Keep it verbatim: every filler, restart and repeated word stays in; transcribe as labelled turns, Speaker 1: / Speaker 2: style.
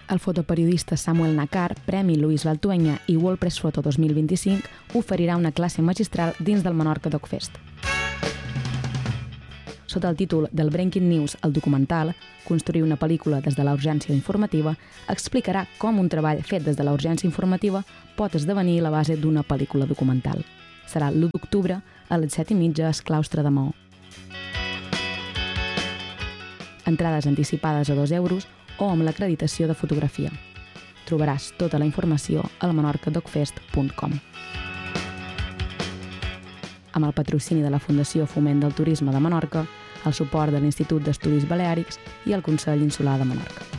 Speaker 1: El fotoperiodista Samuel Nacar, Premi Luis Valtuenya i World Press Photo dos mil vint-i-cinc oferirà una classe magistral dins del Menorca DocFest. Sota el títol del Breaking News, el documental, construir una pel·lícula des de la urgència informativa, explicarà com un treball fet des de la urgència informativa pot esdevenir la base d'una pel·lícula documental. Serà l'u d'octubre a les set i mitja al claustre de Maó. Entrades anticipades a dos euros o amb l'acreditació de fotografia. Trobaràs tota la informació al menorca docfest punt com. Amb el patrocini de la Fundació Foment del Turisme de Menorca, el suport de l'Institut d'Estudis Baleàrics i el Consell Insular de Menorca.